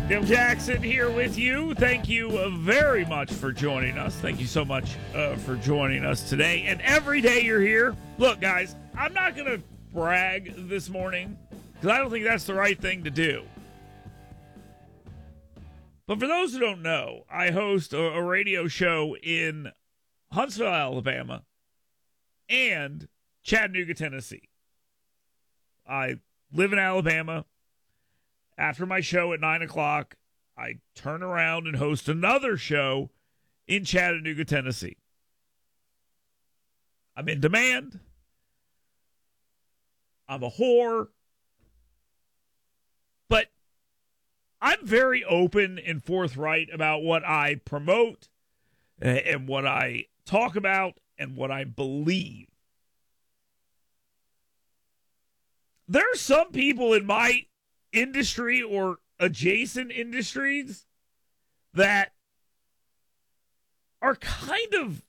Dale Jackson here with you. Thank you very much for joining us. Thank you so much for joining us today. And every day you're here. Look, guys, I'm not going to brag this morning because I don't think that's the right thing to do. But for those who don't know, I host a radio show in Huntsville, Alabama, and Chattanooga, Tennessee. I live in Alabama. After my show at 9 o'clock, I turn around and host another show in Chattanooga, Tennessee. I'm in demand. I'm a whore. But I'm very open and forthright about what I promote and what I talk about and what I believe. There are some people in my industry or adjacent industries that are kind of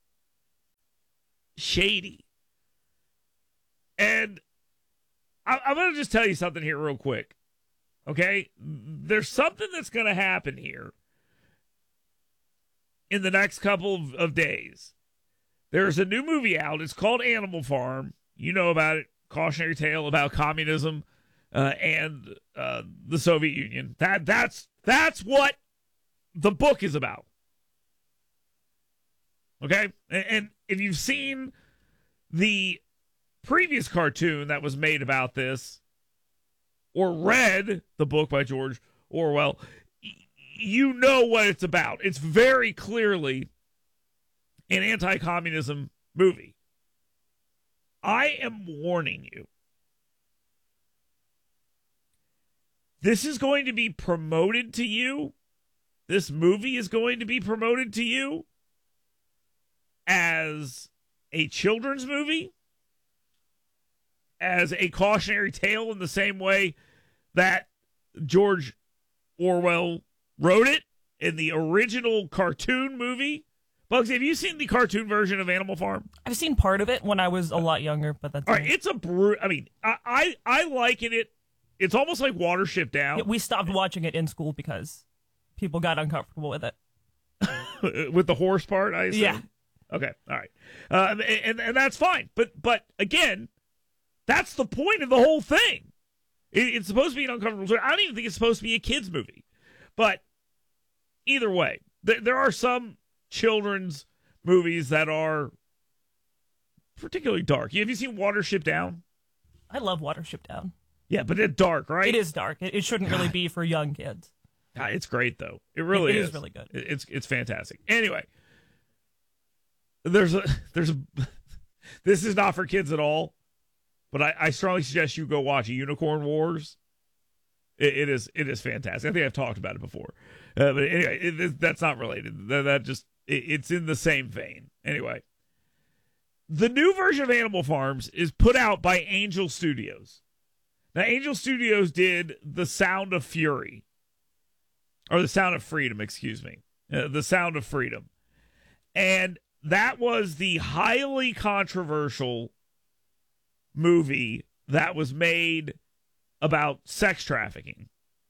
shady. And I'm going to just tell you something here real quick. Okay? There's something that's going to happen here in the next couple of days. There's a new movie out. It's called Animal Farm. You know about it. Cautionary tale about communism and the Soviet Union. That's what the book is about. Okay? And if you've seen the previous cartoon that was made about this, or read the book by George Orwell, you know what it's about. It's very clearly an anti-communism movie. I am warning you. This is going to be promoted to you. This movie is going to be promoted to you as a children's movie, as a cautionary tale in the same way that George Orwell wrote it in the original cartoon movie. Bugs, have you seen the cartoon version of Animal Farm? I've seen part of it when I was a lot younger, but that's all right. It's I mean, I liken it. It's almost like Watership Down. Yeah, we stopped watching it in school because people got uncomfortable with it. With the horse part, I assume? Yeah. Okay. All right. And that's fine. But again, that's the point of the whole thing. It's supposed to be an uncomfortable story. I don't even think it's supposed to be a kid's movie. But either way, there are some children's movies that are particularly dark. Have you seen Watership Down? I love Watership Down. Yeah, but it's dark, right? It is dark. It shouldn't really be for young kids. God, it's great though. It really is. It is really good. It's fantastic. Anyway, there's a this is not for kids at all, but I strongly suggest you go watch Unicorn Wars. It is fantastic. I think I've talked about it before, but anyway, that's not related. That just it's in the same vein. Anyway, the new version of Animal Farms is put out by Angel Studios. Now, Angel Studios did The Sound of Fury, or The Sound of Freedom, excuse me, The Sound of Freedom, and that was the highly controversial movie that was made about sex trafficking.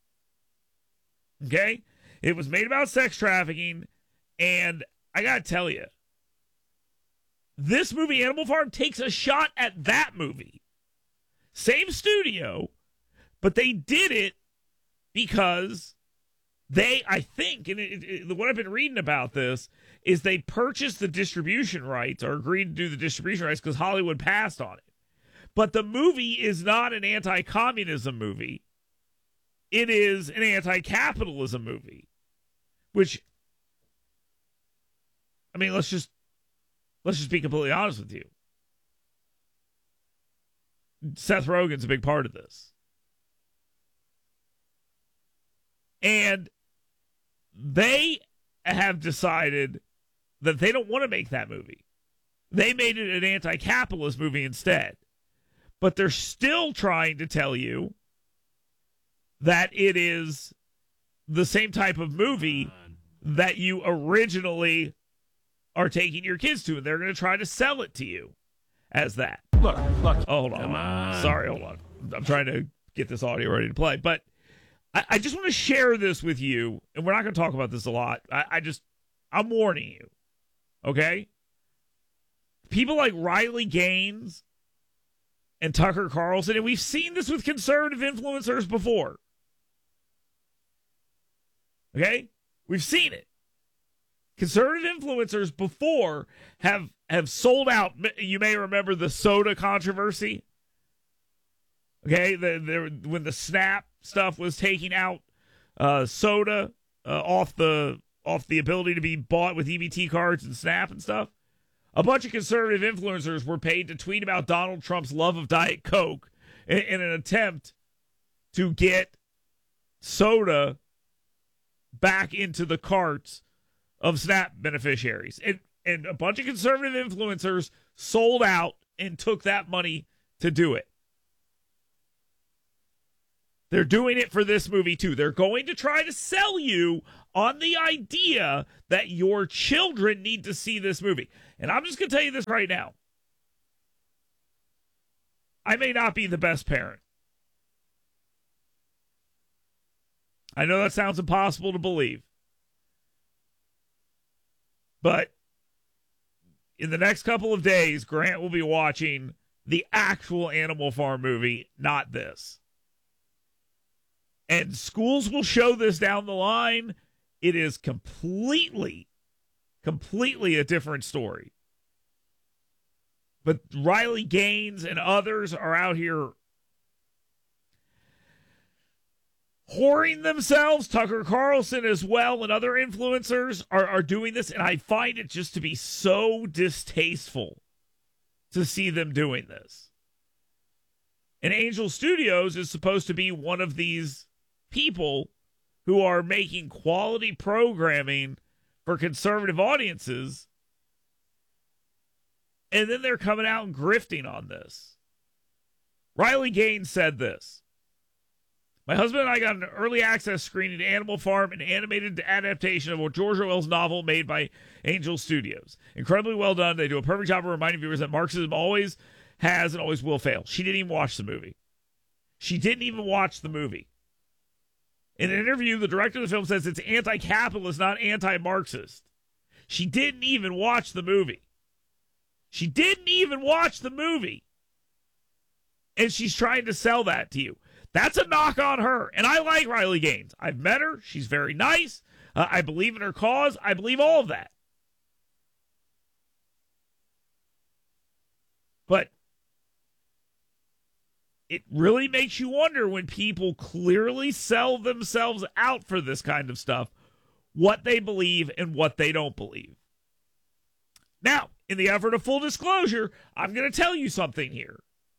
Okay? It was made about sex trafficking, and I gotta tell you, this movie, Animal Farm, takes a shot at that movie. Same studio, but they did it because I think, and what I've been reading about this, is they purchased the distribution rights or agreed to do the distribution rights because Hollywood passed on it. But the movie is not an anti-communism movie. It is an anti-capitalism movie. Which, I mean, let's just be completely honest with you. Seth Rogen's a big part of this. And they have decided that they don't want to make that movie. They made it an anti-capitalist movie instead. But they're still trying to tell you that it is the same type of movie that you originally are taking your kids to. And they're going to try to sell it to you as that. Look. Oh, hold on. Come on. Sorry, hold on. I'm trying to get this audio ready to play. But I just want to share this with you, and we're not going to talk about this a lot. I'm warning you, okay? People like Riley Gaines and Tucker Carlson, and we've seen this with conservative influencers before. Okay? We've seen it. Conservative influencers before have sold out. You may remember the soda controversy. Okay? When the Snap stuff was taking out soda off the ability to be bought with EBT cards and Snap and stuff. A bunch of conservative influencers were paid to tweet about Donald Trump's love of Diet Coke in an attempt to get soda back into the carts of Snap beneficiaries. And a bunch of conservative influencers sold out and took that money to do it. They're doing it for this movie, too. They're going to try to sell you on the idea that your children need to see this movie. And I'm just going to tell you this right now. I may not be the best parent. I know that sounds impossible to believe. But in the next couple of days, Grant will be watching the actual Animal Farm movie, not this. And schools will show this down the line. It is completely a different story. But Riley Gaines and others are out here whoring themselves. Tucker Carlson as well and other influencers are doing this. And I find it just to be so distasteful to see them doing this. And Angel Studios is supposed to be one of these people who are making quality programming for conservative audiences, and then they're coming out and grifting on this. Riley Gaines said this: "My husband and I got an early access screening to Animal Farm, an animated adaptation of George Orwell's novel made by Angel Studios. Incredibly well done. They do a perfect job of reminding viewers that Marxism always has and always will fail." She didn't even watch the movie. In an interview, the director of the film says it's anti-capitalist, not anti-Marxist. She didn't even watch the movie. And she's trying to sell that to you. That's a knock on her. And I like Riley Gaines. I've met her. She's very nice. I believe in her cause. I believe all of that. But it really makes you wonder when people clearly sell themselves out for this kind of stuff, what they believe and what they don't believe. Now, in the effort of full disclosure, I'm going to tell you something here.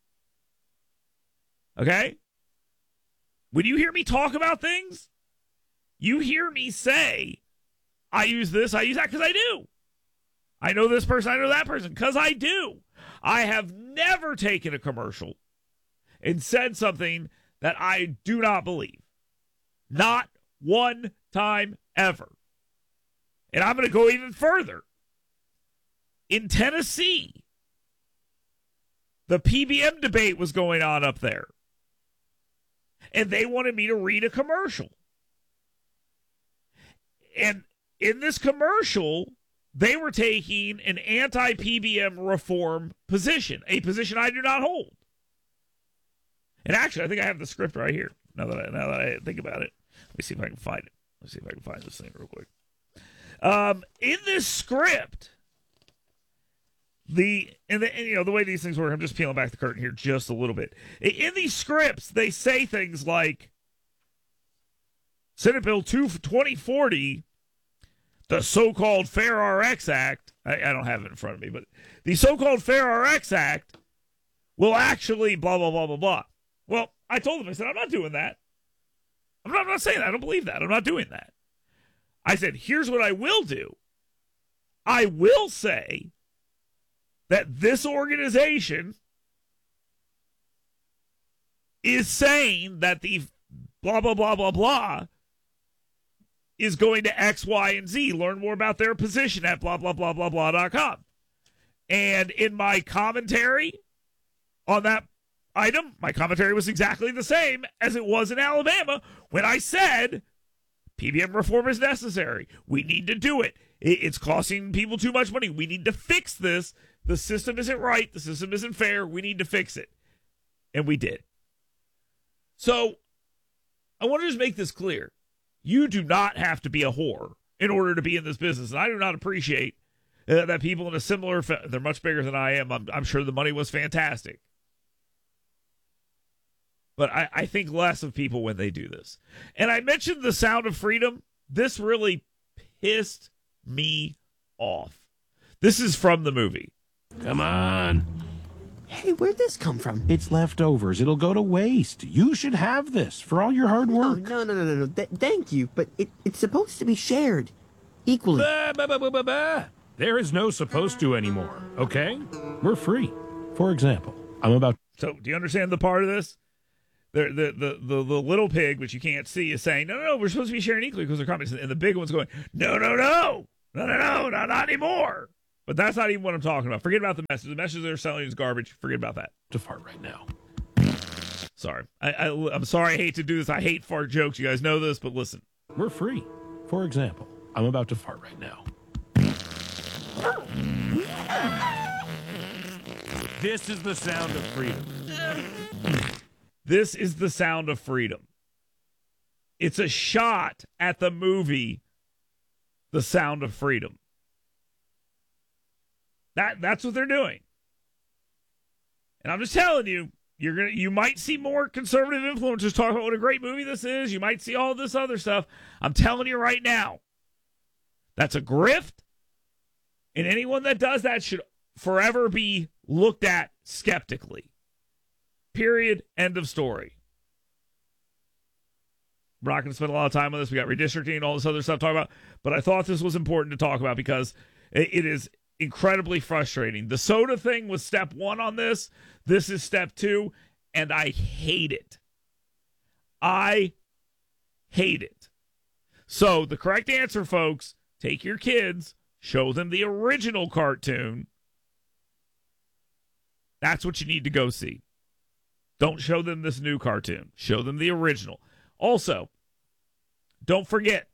Okay? When you hear me talk about things, you hear me say, I use this, I use that, because I do. I know this person, I know that person, because I do. I have never taken a commercial and said something that I do not believe. Not one time ever. And I'm going to go even further. In Tennessee, the PBM debate was going on up there. And they wanted me to read a commercial. And in this commercial, they were taking an anti-PBM reform position, a position I do not hold. And actually, I think I have the script right here. Now that I think about it, let me see if I can find it. Let's see if I can find this thing real quick. In this script, the way these things work, I'm just peeling back the curtain here just a little bit. In these scripts, they say things like Senate Bill 2040, the so-called Fair RX Act. I don't have it in front of me, but the so-called Fair RX Act will actually blah blah blah blah blah. Well, I told them, I said, I'm not doing that. I'm not saying that. I don't believe that. I'm not doing that. I said, here's what I will do. I will say that this organization is saying that the blah, blah, blah, blah, blah is going to X, Y, and Z. Learn more about their position at blah, blah, blah, blah, blah.com. And in my commentary on that item, my commentary was exactly the same as it was in Alabama when I said PBM reform is necessary. We need to do it. It's costing people too much money. We need to fix this. The system isn't right. The system isn't fair. We need to fix it. And we did. So I want to just make this clear. You do not have to be a whore in order to be in this business. And I do not appreciate that people in a similar, they're much bigger than I am. I'm sure the money was fantastic. But I think less of people when they do this. And I mentioned The Sound of Freedom. This really pissed me off. This is from the movie. Come on. Hey, where'd this come from? It's leftovers. It'll go to waste. You should have this for all your hard work. No. Thank you, but it's supposed to be shared equally. There is no supposed to anymore, okay? We're free. For example, I'm about... So, do you understand the part of this? The little pig, which you can't see, is saying, no, we're supposed to be sharing equally because they're communists. And the big one's going, no, not anymore. But that's not even what I'm talking about. Forget about the message. The message they're selling is garbage. Forget about that. to fart right now. Sorry. I'm sorry. I hate to do this. I hate fart jokes. You guys know this, but listen. We're free. For example, I'm about to fart right now. This is the sound of freedom. This is the sound of freedom. It's a shot at the movie The Sound of Freedom. That's what they're doing. And I'm just telling you, you might see more conservative influencers talk about what a great movie this is. You might see all this other stuff. I'm telling you right now, that's a grift. And anyone that does that should forever be looked at skeptically. Period. End of story. We're not going to spend a lot of time on this. We got redistricting and all this other stuff to talk about. But I thought this was important to talk about because it is incredibly frustrating. The soda thing was step one on this. This is step two. And I hate it. I hate it. So the correct answer, folks, take your kids, show them the original cartoon. That's what you need to go see. Don't show them this new cartoon. Show them the original. Also, don't forget,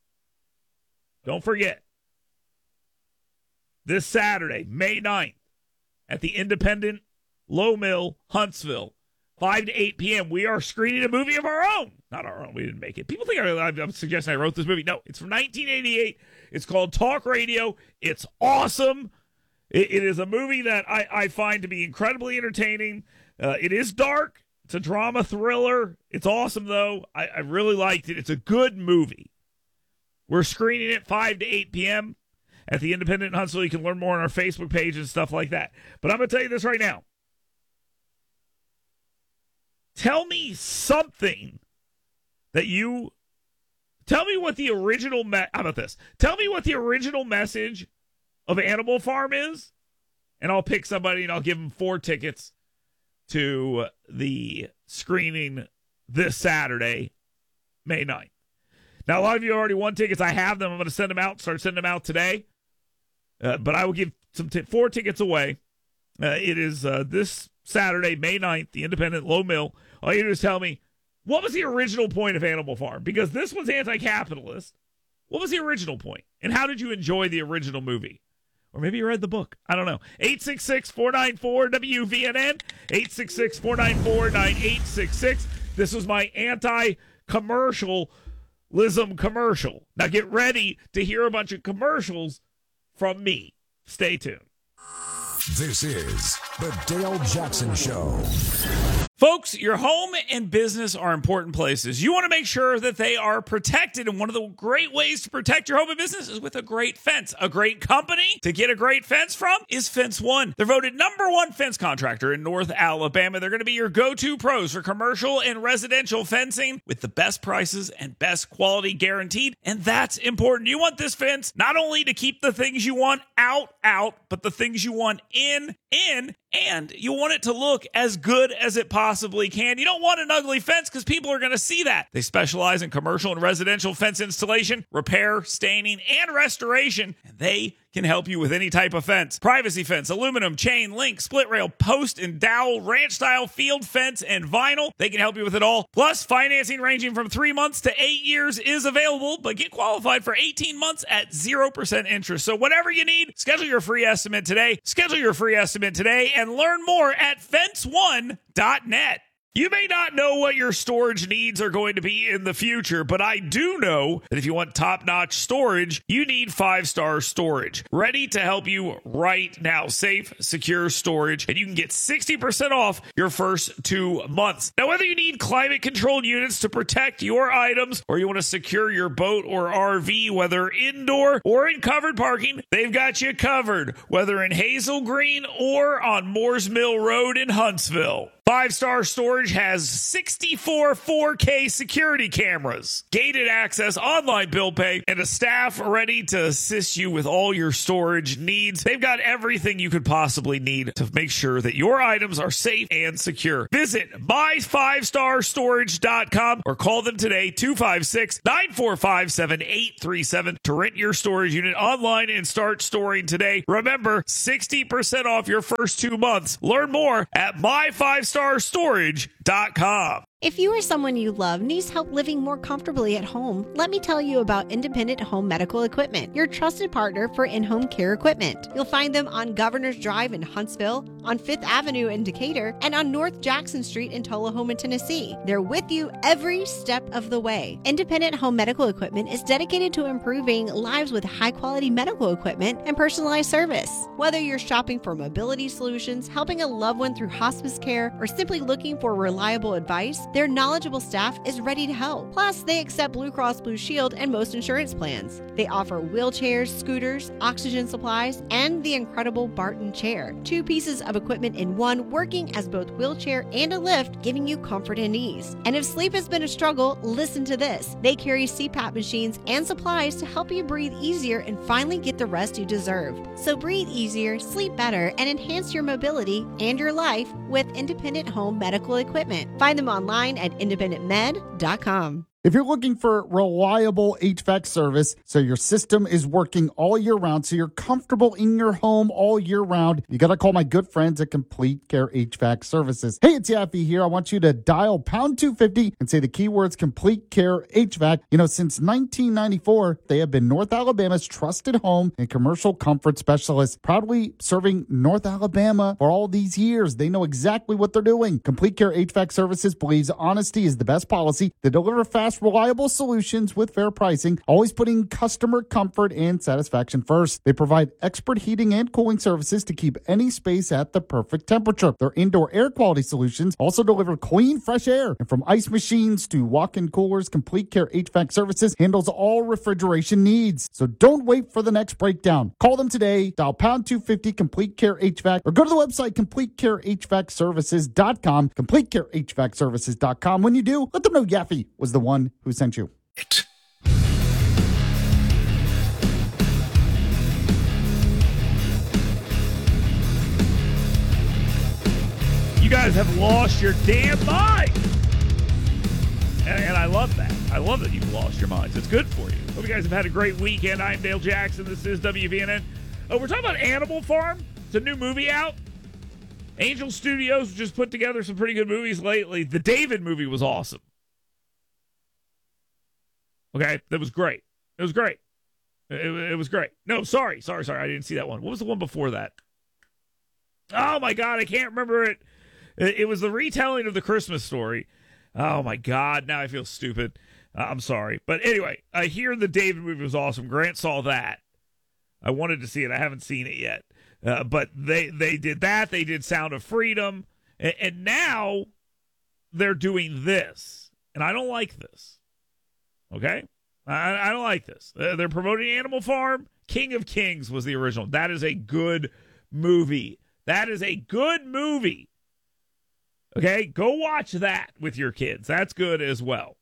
this Saturday, May 9th, at the Independent Low Mill, Huntsville, 5 to 8 p.m., we are screening a movie of our own. Not our own. We didn't make it. People think I'm suggesting I wrote this movie. No, it's from 1988. It's called Talk Radio. It's awesome. It is a movie that I find to be incredibly entertaining. It is dark. It's a drama thriller. It's awesome, though. I really liked it. It's a good movie. We're screening it 5 to 8 p.m. at the Independent in Huntsville. You can learn more on our Facebook page and stuff like that. But I'm going to tell you this right now. Tell me something that you... Tell me what the original... How about this? Tell me what the original message of Animal Farm is, and I'll pick somebody and I'll give them 4 tickets to the screening this Saturday, May 9th. Now, a lot of you already won tickets. I have them. I'm going to send them out, start sending them out today. But I will give 4 tickets away. It is this Saturday, May 9th, the Independent Low Mill. All you do is tell me, what was the original point of Animal Farm? Because this was anti-capitalist. What was the original point? And how did you enjoy the original movie? Or maybe you read the book. I don't know. 866-494-WVNN. 866-494-9866. This was my anti-commercialism commercial. Now get ready to hear a bunch of commercials from me. Stay tuned. This is the Dale Jackson Show. Folks, your home and business are important places. You want to make sure that they are protected, and one of the great ways to protect your home and business is with a great fence. A great company to get a great fence from is Fence One. They're voted #1 fence contractor in North Alabama. They're going to be your go-to pros for commercial and residential fencing with the best prices and best quality guaranteed, and that's important. You want this fence not only to keep the things you want out, but the things you want in, and you want it to look as good as it possibly can. You don't want an ugly fence because people are going to see that. They specialize in commercial and residential fence installation, repair, staining, and restoration, and they can help you with any type of fence. Privacy fence, aluminum, chain, link, split rail, post and dowel, ranch style, field fence, and vinyl. They can help you with it all. Plus, financing ranging from 3 months to 8 years is available, but get qualified for 18 months at 0% interest. So whatever you need, schedule your free estimate today. Schedule your free estimate today and learn more at fence1.net. You may not know what your storage needs are going to be in the future, but I do know that if you want top-notch storage, you need 5-Star Storage. Ready to help you right now. Safe, secure storage, and you can get 60% off your first 2 months. Now, whether you need climate-controlled units to protect your items or you want to secure your boat or RV, whether indoor or in covered parking, they've got you covered, whether in Hazel Green or on Moores Mill Road in Huntsville. 5-Star Storage has 64 4K security cameras, gated access, online bill pay, and a staff ready to assist you with all your storage needs. They've got everything you could possibly need to make sure that your items are safe and secure. Visit my5starstorage.com or call them today, 256-945-7837 to rent your storage unit online and start storing today. Remember, 60% off your first 2 months. Learn more at my5starstorage.com. If you or someone you love needs help living more comfortably at home, let me tell you about Independent Home Medical Equipment, your trusted partner for in-home care equipment. You'll find them on Governor's Drive in Huntsville, on 5th Avenue in Decatur, and on North Jackson Street in Tullahoma, Tennessee. They're with you every step of the way. Independent Home Medical Equipment is dedicated to improving lives with high-quality medical equipment and personalized service. Whether you're shopping for mobility solutions, helping a loved one through hospice care, or simply looking for reliable advice, their knowledgeable staff is ready to help. Plus, they accept Blue Cross Blue Shield and most insurance plans. They offer wheelchairs, scooters, oxygen supplies, and the incredible Barton chair. 2 pieces of equipment in one, working as both wheelchair and a lift, giving you comfort and ease. And if sleep has been a struggle, listen to this. They carry CPAP machines and supplies to help you breathe easier and finally get the rest you deserve. So breathe easier, sleep better, and enhance your mobility and your life with Independent Home Medical Equipment. Find them online at independentmed.com. If you're looking for reliable HVAC service so your system is working all year round, so you're comfortable in your home all year round, you got to call my good friends at Complete Care HVAC Services. Hey, it's Yaffee here. I want you to dial pound 250 and say the keywords Complete Care HVAC. You know, since 1994, they have been North Alabama's trusted home and commercial comfort specialist, proudly serving North Alabama for all these years. They know exactly what they're doing. Complete Care HVAC Services believes honesty is the best policy. They deliver fast, reliable solutions with fair pricing, always putting customer comfort and satisfaction first. They provide expert heating and cooling services to keep any space at the perfect temperature. Their indoor air quality solutions also deliver clean, fresh air. And from ice machines to walk-in coolers, Complete Care HVAC Services handles all refrigeration needs. So don't wait for the next breakdown. Call them today, dial pound 250 Complete Care HVAC, or go to the website CompleteCareHVACServices.com, CompleteCareHVACServices.com. When you do, let them know Yaffee was the one who sent you. You guys have lost your damn mind. And I love that. I love that you've lost your minds. It's good for you. Hope you guys have had a great weekend. I'm Dale Jackson. This is WVNN. We're talking about Animal Farm. It's a new movie out. Angel Studios just put together some pretty good movies lately. The David movie was awesome. Okay, that was great. It was great. It was great. No, sorry. I didn't see that one. What was the one before that? Oh, my God, I can't remember it. It was the retelling of the Christmas story. Oh, my God, now I feel stupid. I'm sorry. But anyway, I hear the David movie was awesome. Grant saw that. I wanted to see it. I haven't seen it yet. But they did that. They did Sound of Freedom. And now they're doing this. And I don't like this. Okay? I don't like this. They're promoting Animal Farm. King of Kings was the original. That is a good movie. That is a good movie. Okay? Go watch that with your kids. That's good as well.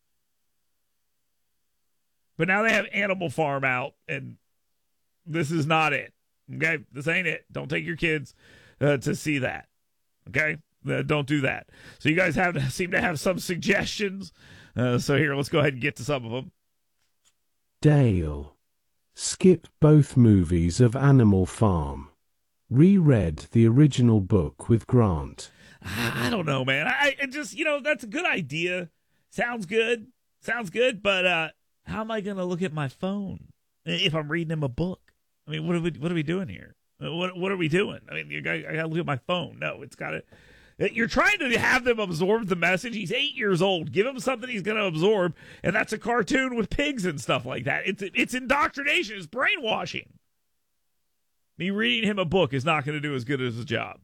But now they have Animal Farm out, and this is not it. Okay? This ain't it. Don't take your kids to see that. Okay? Don't do that. So you guys seem to have some suggestions. So here, let's go ahead and get to some of them. Dale, skipped both movies of Animal Farm, reread the original book with Grant. I don't know, man. I just, that's a good idea. Sounds good, but how am I going to look at my phone if I'm reading him a book? I mean, what are we doing here? What are we doing? I mean, I got to look at my phone. No, it's got to. You're trying to have them absorb the message. He's 8 years old. Give him something he's going to absorb, and that's a cartoon with pigs and stuff like that. It's indoctrination. It's brainwashing. Me reading him a book is not going to do as good as a job.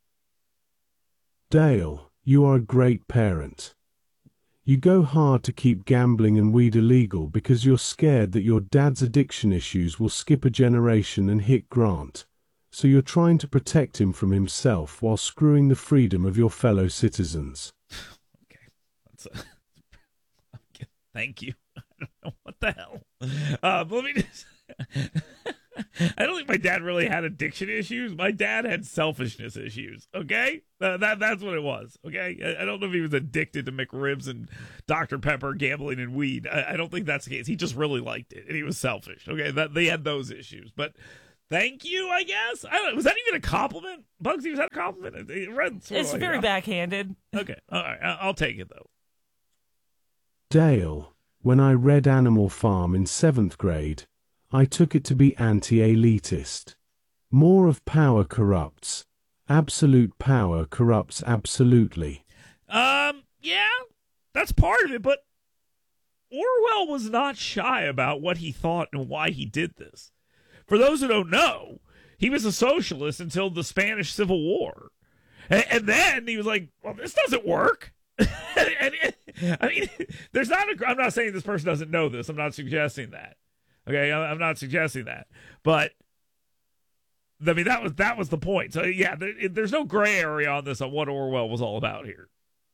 Dale, you are a great parent. You go hard to keep gambling and weed illegal because you're scared that your dad's addiction issues will skip a generation and hit Grant. So you're trying to protect him from himself while screwing the freedom of your fellow citizens. Okay. Thank you. I don't know what the hell. Let me just... I don't think my dad really had addiction issues. My dad had selfishness issues. Okay, that's what it was. Okay, I don't know if he was addicted to McRibs and Dr. Pepper, gambling, and weed. I don't think that's the case. He just really liked it, and he was selfish. Okay, they had those issues. But thank you, I guess. I don't know. Was that even a compliment? Bugsy, was that a compliment? It's very backhanded. Okay, all right. I'll take it though. Dale, when I read Animal Farm in 7th grade, I took it to be anti-elitist. More of power corrupts. Absolute power corrupts absolutely. Yeah, that's part of it, but Orwell was not shy about what he thought and why he did this. For those who don't know, he was a socialist until the Spanish Civil War. And then he was like, well, this doesn't work. I mean, I'm not saying this person doesn't know this. I'm not suggesting that. Okay, I'm not suggesting that, but I mean that was the point. So yeah, there's no gray area on this on what Orwell was all about here.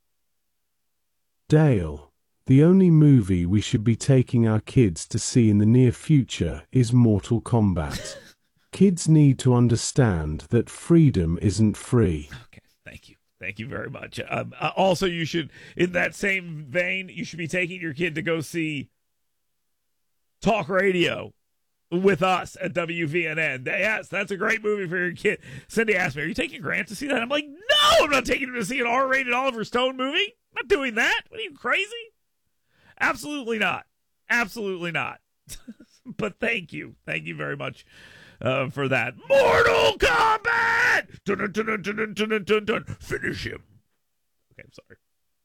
Dale, the only movie we should be taking our kids to see in the near future is Mortal Kombat. Kids need to understand that freedom isn't free. Okay, thank you very much. Also, you should, in that same vein, you should be taking your kid to go see Talk Radio with us at WVNN. Yes, that's a great movie for your kid. Cindy asked me, are you taking Grant to see that? I'm like, no, I'm not taking him to see an R-rated Oliver Stone movie. I'm not doing that. What are you, crazy? Absolutely not. Absolutely not. But thank you. Thank you very much for that. Mortal Kombat! Dun, dun, dun, dun, dun, dun, dun, dun. Finish him. Okay, I'm sorry.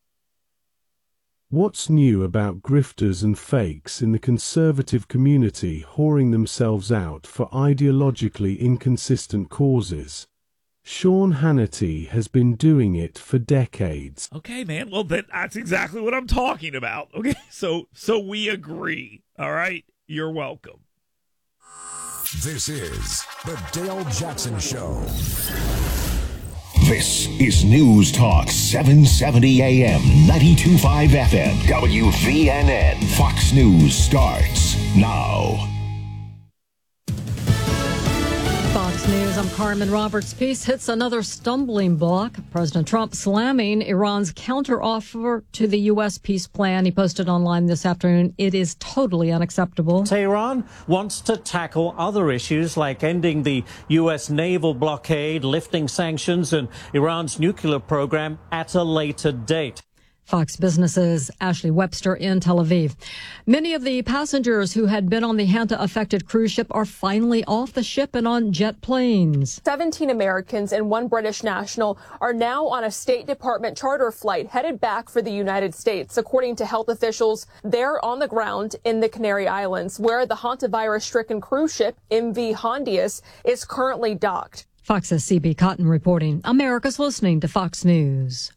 What's new about grifters and fakes in the conservative community whoring themselves out for ideologically inconsistent causes? Sean Hannity has been doing it for decades. Okay, man. Well, that's exactly what I'm talking about. Okay, so we agree. All right? You're welcome. This is the Dale Jackson Show. This is News Talk 770 AM, 92.5 FM, WVNN. Fox News starts now. Fox News, I'm Carmen Roberts. Peace hits another stumbling block. President Trump slamming Iran's counteroffer to the U.S. peace plan. He posted online this afternoon, it is totally unacceptable. Tehran wants to tackle other issues like ending the U.S. naval blockade, lifting sanctions, and Iran's nuclear program at a later date. Fox Business's Ashley Webster in Tel Aviv. Many of the passengers who had been on the Hanta-affected cruise ship are finally off the ship and on jet planes. 17 Americans and one British national are now on a State Department charter flight headed back for the United States. According to health officials, they're on the ground in the Canary Islands, where the hantavirus-stricken cruise ship MV Hondius is currently docked. Fox's CB Cotton reporting. America's listening to Fox News.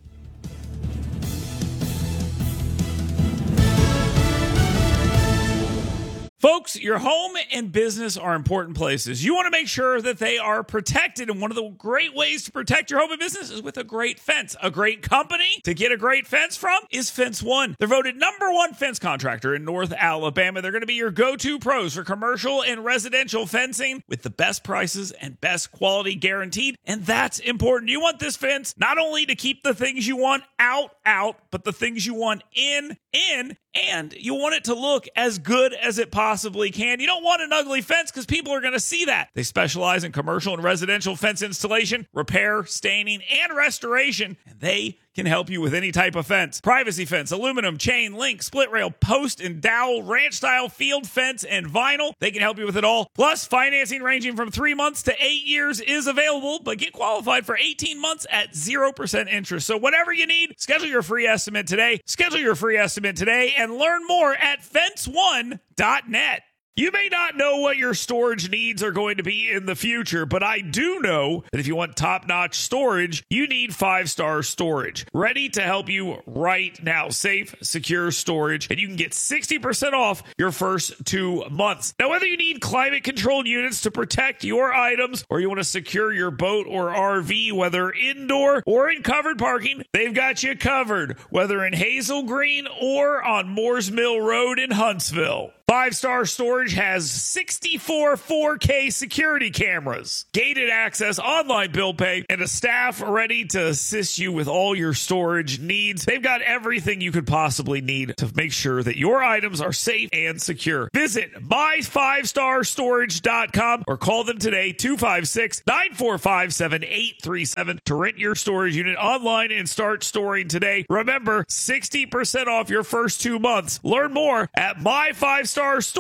Folks, your home and business are important places. You want to make sure that they are protected, and one of the great ways to protect your home and business is with a great fence. A great company to get a great fence from is Fence One. They're voted #1 fence contractor in North Alabama. They're going to be your go-to pros for commercial and residential fencing with the best prices and best quality guaranteed, and that's important. You want this fence not only to keep the things you want out, but the things you want in, And you want it to look as good as it possibly can. You don't want an ugly fence because people are going to see that. They specialize in commercial and residential fence installation, repair, staining, and restoration. And they can help you with any type of fence. Privacy fence, aluminum, chain, link, split rail, post and dowel, ranch style, field fence, and vinyl. They can help you with it all. Plus, financing ranging from 3 months to 8 years is available, but get qualified for 18 months at 0% interest. So whatever you need, schedule your free estimate today. Schedule your free estimate today and learn more at fence1.net. You may not know what your storage needs are going to be in the future, but I do know that if you want top-notch storage, you need 5-Star Storage. Ready to help you right now. Safe, secure storage, and you can get 60% off your first 2 months. Now, whether you need climate-controlled units to protect your items or you want to secure your boat or RV, whether indoor or in covered parking, they've got you covered, whether in Hazel Green or on Moores Mill Road in Huntsville. 5-Star Storage has 64 4K security cameras, gated access, online bill pay, and a staff ready to assist you with all your storage needs. They've got everything you could possibly need to make sure that your items are safe and secure. Visit my5starstorage.com or call them today, 256-945-7837 to rent your storage unit online and start storing today. Remember, 60% off your first 2 months. Learn more at my5starstorage.com.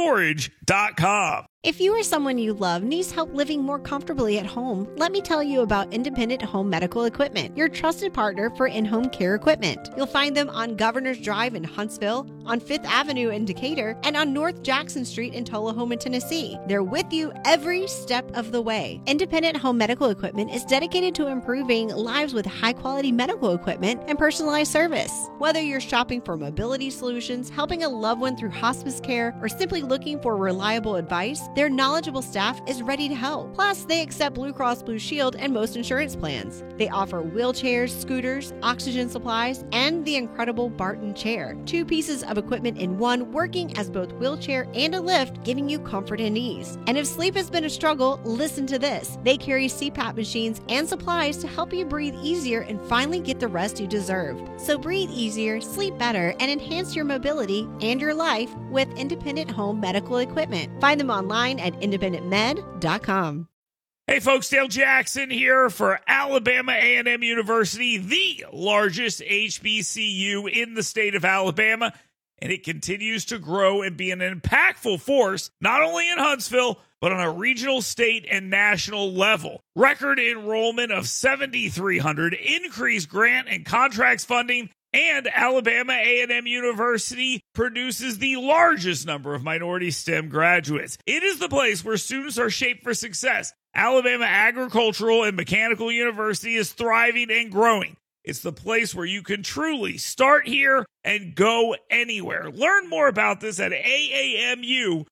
If you or someone you love needs help living more comfortably at home, let me tell you about Independent Home Medical Equipment, your trusted partner for in-home care equipment. You'll find them on Governor's Drive in Huntsville, on 5th Avenue in Decatur, and on North Jackson Street in Tullahoma, Tennessee. They're with you every step of the way. Independent Home Medical Equipment is dedicated to improving lives with high-quality medical equipment and personalized service. Whether you're shopping for mobility solutions, helping a loved one through hospice care, or simply looking for reliable advice, their knowledgeable staff is ready to help. Plus, they accept Blue Cross Blue Shield and most insurance plans. They offer wheelchairs, scooters, oxygen supplies, and the incredible Barton chair. 2 pieces of equipment in one, working as both wheelchair and a lift, giving you comfort and ease. And if sleep has been a struggle, listen to this. They carry CPAP machines and supplies to help you breathe easier and finally get the rest you deserve. So breathe easier, sleep better, and enhance your mobility and your life with Independent Home Medical Equipment. Find them online at independentmed.com. Hey folks, Dale Jackson here for Alabama A&M University, the largest HBCU in the state of Alabama, and it continues to grow and be an impactful force, not only in Huntsville, but on a regional, state, and national level. Record enrollment of 7,300, increased grant and contracts funding, and Alabama A&M University produces the largest number of minority STEM graduates. It is the place where students are shaped for success. Alabama Agricultural and Mechanical University is thriving and growing. It's the place where you can truly start here and go anywhere. Learn more about this at AAMU.edu.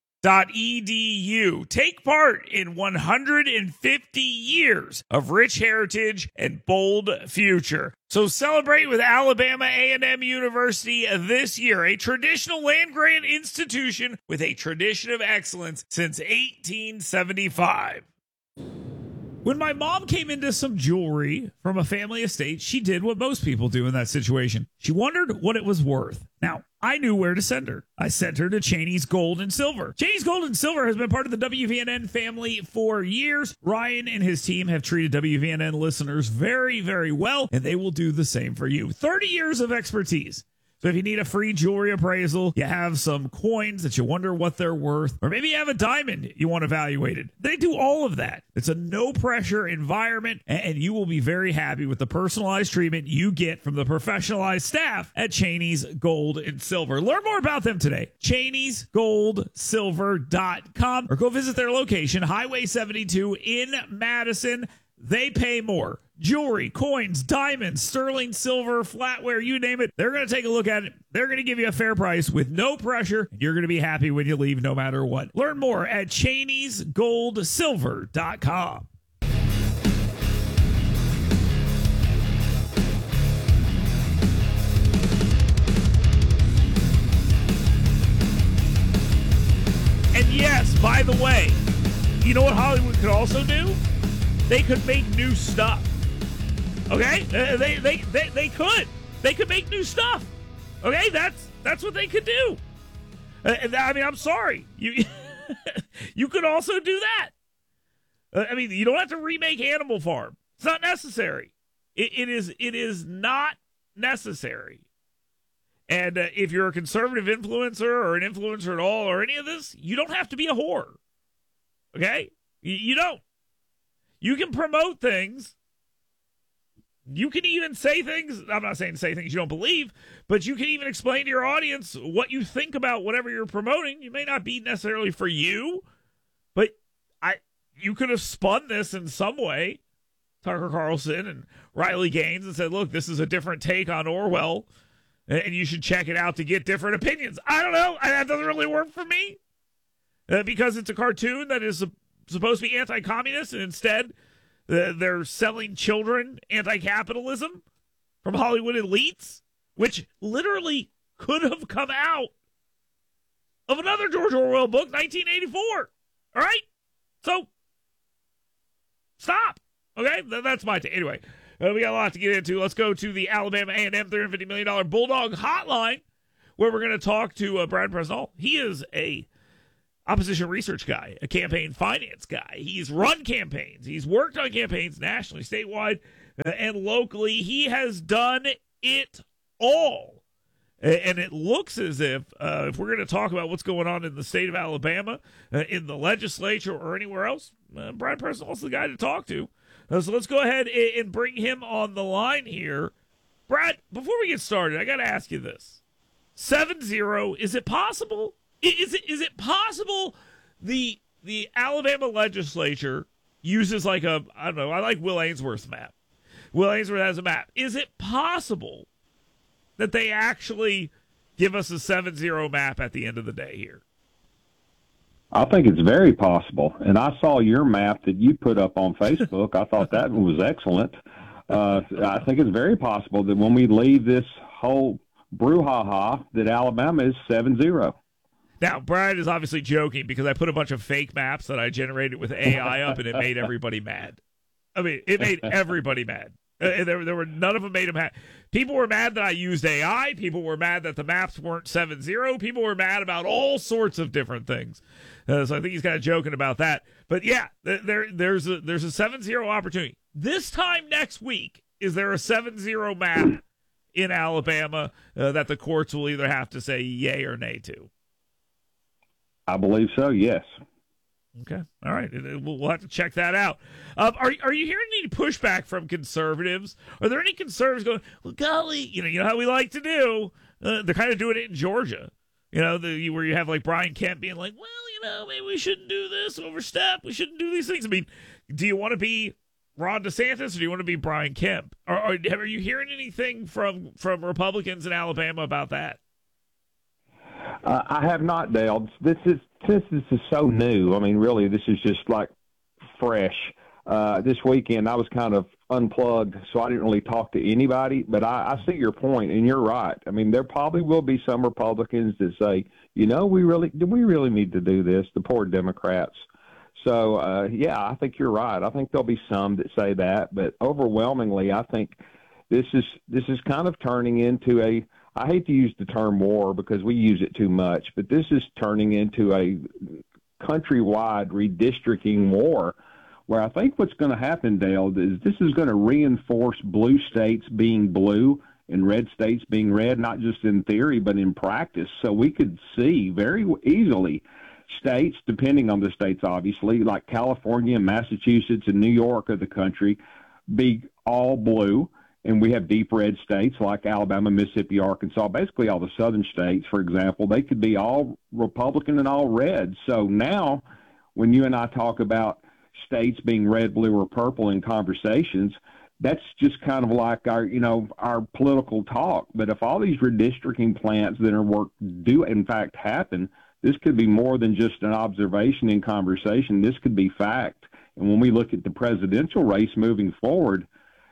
Take part in 150 years of rich heritage and bold future. So celebrate with Alabama A&M University this year, a traditional land-grant institution with a tradition of excellence since 1875. When my mom came into some jewelry from a family estate, she did what most people do in that situation. She wondered what it was worth. Now, I knew where to send her. I sent her to Cheney's Gold and Silver. Cheney's Gold and Silver has been part of the WVNN family for years. Ryan and his team have treated WVNN listeners very, very well, and they will do the same for you. 30 years of expertise. So if you need a free jewelry appraisal, you have some coins that you wonder what they're worth, or maybe you have a diamond you want evaluated, they do all of that. It's a no-pressure environment, and you will be very happy with the personalized treatment you get from the professionalized staff at Cheney's Gold and Silver. Learn more about them today. Cheney'sGoldSilver.com, or go visit their location, Highway 72 in Madison. They pay more. Jewelry, coins, diamonds, sterling silver, flatware, you name it. They're going to take a look at it. They're going to give you a fair price with no pressure. And you're going to be happy when you leave no matter what. Learn more at Cheney'sGoldSilver.com. And yes, by the way, you know what Hollywood could also do? They could make new stuff. Okay? They could. They could make new stuff. Okay, that's what they could do. I mean, I'm sorry. You could also do that. I mean, you don't have to remake Animal Farm. It's not necessary. It is not necessary. And if you're a conservative influencer or an influencer at all or any of this, you don't have to be a whore. Okay? You don't. You can promote things. You can even say things. I'm not saying say things you don't believe, but you can even explain to your audience what you think about whatever you're promoting. It may not be necessarily for you, but you could have spun this in some way, Tucker Carlson and Riley Gaines, and said, look, this is a different take on Orwell, and you should check it out to get different opinions. I don't know. That doesn't really work for me because it's a cartoon that is supposed to be anti-communist, and instead they're selling children anti-capitalism from Hollywood elites, which literally could have come out of another George Orwell book, 1984. All right? So, stop. Okay? That's my take. Anyway, we got a lot to get into. Let's go to the Alabama A&M $350 million Bulldog Hotline, where we're going to talk to Brad Presnall. He is a opposition research guy, a campaign finance guy. He's run campaigns. He's worked on campaigns nationally, statewide, and locally. He has done it all. And it looks as if we're going to talk about what's going on in the state of Alabama, in the legislature or anywhere else, Brad Presnall's the guy to talk to. So let's go ahead and bring him on the line here. Brad, before we get started, I got to ask you this. 7-0, is it possible? Is it possible the Alabama legislature uses like I don't know, I like Will Ainsworth's map. Will Ainsworth has a map. Is it possible that they actually give us a 7-0 map at the end of the day here? I think it's very possible. And I saw your map that you put up on Facebook. I thought that was excellent. I think it's very possible that when we leave this whole brouhaha, that Alabama is 7-0. Now, Brian is obviously joking because I put a bunch of fake maps that I generated with AI up, and it made everybody mad. I mean, it made everybody mad. There were none of them made them happy. People were mad that I used AI. People were mad that the maps weren't 7-0. People were mad about all sorts of different things. So I think he's kind of joking about that. But yeah, there's a 7-0 opportunity. This time next week, is there a 7-0 map in Alabama that the courts will either have to say yay or nay to? I believe so, yes. Okay. All right. We'll have to check that out. Are you hearing any pushback from conservatives? Are there any conservatives going, well, golly, you know how we like to do? They're kind of doing it in Georgia, where you have like Brian Kemp being like, well, maybe we shouldn't do this, overstep. We shouldn't do these things. I mean, do you want to be Ron DeSantis or do you want to be Brian Kemp? Are you hearing anything from Republicans in Alabama about that? I have not, Dale. Since this is so new, I mean, really, this is just like fresh. This weekend, I was kind of unplugged, so I didn't really talk to anybody. But I see your point, and you're right. I mean, there probably will be some Republicans that say, do we really need to do this? The poor Democrats. So, yeah, I think you're right. I think there'll be some that say that, but overwhelmingly, I think this is kind of turning into I hate to use the term war because we use it too much, but this is turning into a countrywide redistricting war where I think what's going to happen, Dale, is this is going to reinforce blue states being blue and red states being red, not just in theory, but in practice. So we could see very easily states, depending on the states, obviously, like California and Massachusetts and New York of the country, be all blue. And we have deep red states like Alabama, Mississippi, Arkansas, basically all the southern states, for example, they could be all Republican and all red. So now when you and I talk about states being red, blue, or purple in conversations, that's just kind of like our political talk. But if all these redistricting plans that are do in fact happen, this could be more than just an observation in conversation. This could be fact. And when we look at the presidential race moving forward,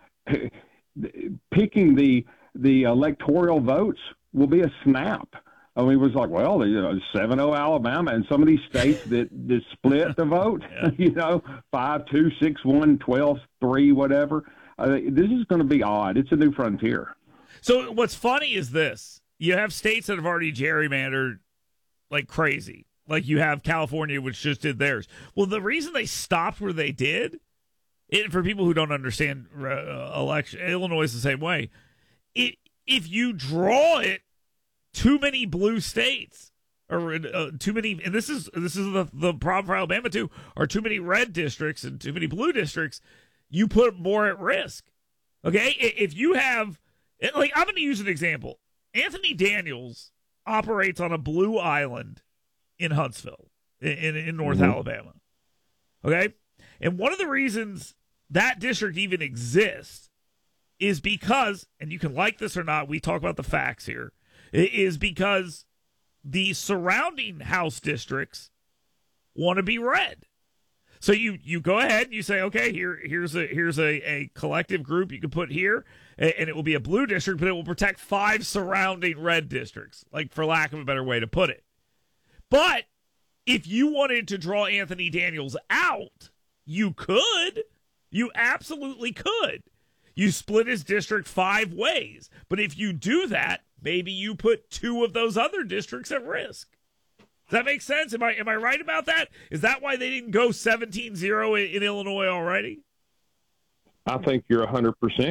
picking the electoral votes will be a snap. I mean, it was like, 7-0 Alabama, and some of these states that split the vote, 5-2, 6-1, 12-3, whatever. This is going to be odd. It's a new frontier. So what's funny is this. you have states that have already gerrymandered like crazy. Like you have California, which just did theirs. Well, the reason they stopped where they did, for people who don't understand election, Illinois is the same way. If you draw it, too many blue states, or too many, and this is the problem for Alabama too, are too many red districts and too many blue districts, you put more at risk. Okay, if you have, like, I'm going to use an example. Anthony Daniels operates on a blue island in Huntsville, in North Alabama. Okay, and one of the reasons that district even exists is because, and you can like this or not, we talk about the facts here, is because the surrounding House districts want to be red. So you go ahead and you say, okay, here's a collective group you can put here, and it will be a blue district, but it will protect 5 surrounding red districts, like, for lack of a better way to put it. But if you wanted to draw Anthony Daniels out, you could. You absolutely could. You split his district 5 ways. But if you do that, maybe you put 2 of those other districts at risk. Does that make sense? Am I right about that? Is that why they didn't go 17-0 in Illinois already? I think you're 100%